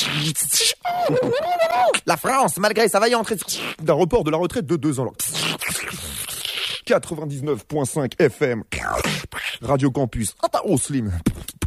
La France, malgré sa vaillante d'un report de la retraite de 2 ans. 99.5 FM. Radio Campus. Oh, slim.